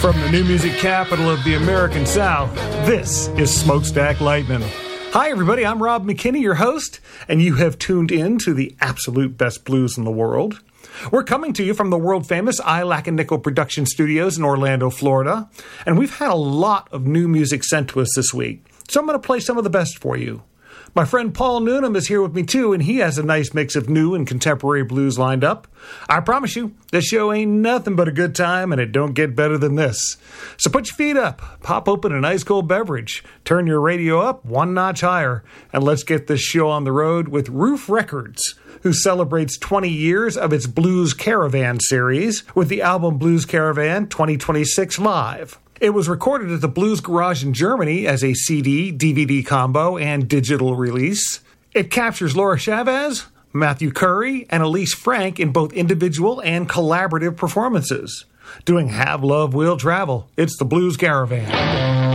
From the new music capital of the American South, this is Smokestack Lightning. Hi everybody, I'm Rob McKinney, your host, and you have tuned in to the absolute best blues in the world. We're coming to you from the world-famous Ilac and Nickel Production Studios in Orlando, Florida, and we've had a lot of new music sent to us this week, so I'm going to play some of the best for you. My friend Paul Noonan is here with me too, and he has a nice mix of new and contemporary blues lined up. I promise you, this show ain't nothing but a good time, and it don't get better than this. So put your feet up, pop open an ice cold beverage, turn your radio up one notch higher, and let's get this show on the road with Roof Records, who celebrates 20 years of its Blues Caravan series with the album Blues Caravan 2026 Live. It was recorded at the Blues Garage in Germany as a CD, DVD combo, and digital release. It captures Laura Chavez, Matthew Curry, and Elise Frank in both individual and collaborative performances. Doing Have Love Will Travel, it's the Blues Caravan.